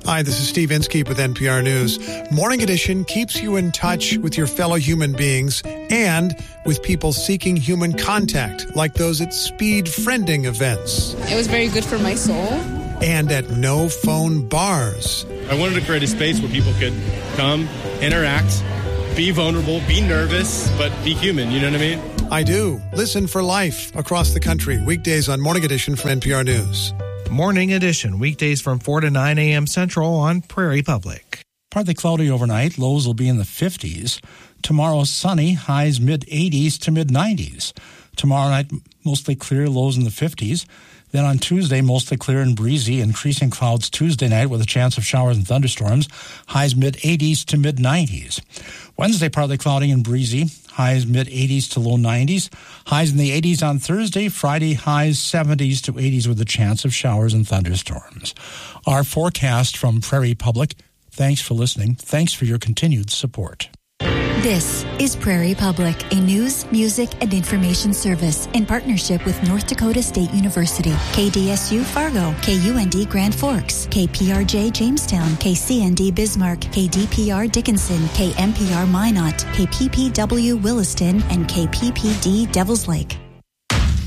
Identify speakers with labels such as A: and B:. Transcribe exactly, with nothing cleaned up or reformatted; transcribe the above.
A: Hi, this is Steve Inskeep with N P R News. Morning Edition keeps you in touch with your fellow human beings and with people seeking human contact, like those at speed friending events.
B: It was very good for my soul.
A: And at no-phone bars.
C: I wanted to create a space where people could come, interact, be vulnerable, be nervous, but be human, you know what I mean?
A: I do. Listen for life across the country. Weekdays on Morning Edition from N P R News.
D: Morning Edition, weekdays from four to nine a.m. Central on Prairie Public.
E: Partly cloudy overnight. Lows will be in the fifties. Tomorrow, sunny. Highs mid-eighties to mid-nineties. Tomorrow night, mostly clear. Lows in the fifties. Then on Tuesday, mostly clear and breezy. Increasing clouds Tuesday night with a chance of showers and thunderstorms. Highs mid-eighties to mid-nineties. Wednesday, partly cloudy and breezy. Highs mid-eighties to low nineties. Highs in the eighties on Thursday. Friday, highs seventies to eighties with a chance of showers and thunderstorms. Our forecast from Prairie Public. Thanks for listening. Thanks for your continued support.
F: This is Prairie Public, a news, music, and information service in partnership with North Dakota State University, K D S U Fargo, K U N D Grand Forks, K P R J Jamestown, K C N D Bismarck, K D P R Dickinson, K M P R Minot, K P P W Williston, and K P P D Devils Lake.